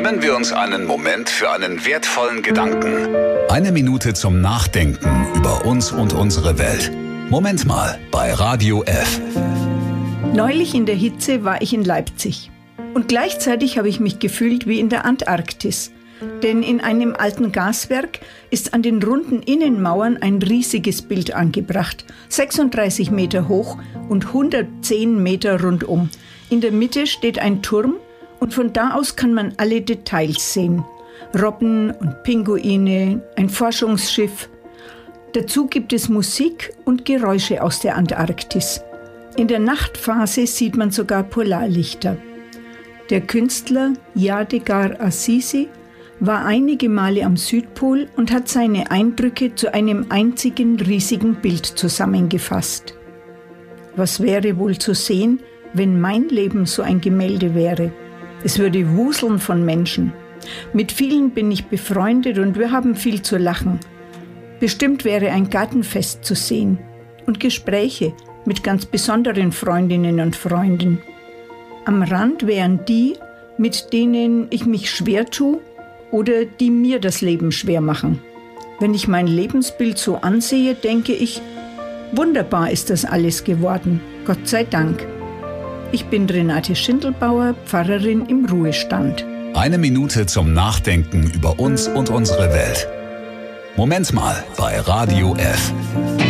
Nehmen wir uns einen Moment für einen wertvollen Gedanken. 1 Minute zum Nachdenken über uns und unsere Welt. Moment mal bei Radio F. Neulich in der Hitze war ich in Leipzig. Und gleichzeitig habe ich mich gefühlt wie in der Antarktis. Denn in einem alten Gaswerk ist an den runden Innenmauern ein riesiges Bild angebracht. 36 Meter hoch und 110 Meter rundum. In der Mitte steht ein Turm und von da aus kann man alle Details sehen. Robben und Pinguine, ein Forschungsschiff. Dazu gibt es Musik und Geräusche aus der Antarktis. In der Nachtphase sieht man sogar Polarlichter. Der Künstler Yadegar Assisi war einige Male am Südpol und hat seine Eindrücke zu einem einzigen riesigen Bild zusammengefasst. Was wäre wohl zu sehen, wenn mein Leben so ein Gemälde wäre? Es würde wuseln von Menschen. Mit vielen bin ich befreundet und wir haben viel zu lachen. Bestimmt wäre ein Gartenfest zu sehen und Gespräche mit ganz besonderen Freundinnen und Freunden. Am Rand wären die, mit denen ich mich schwer tue oder die mir das Leben schwer machen. Wenn ich mein Lebensbild so ansehe, denke ich, wunderbar ist das alles geworden, Gott sei Dank. Ich bin Renate Schindelbauer, Pfarrerin im Ruhestand. 1 Minute zum Nachdenken über uns und unsere Welt. Moment mal bei Radio F.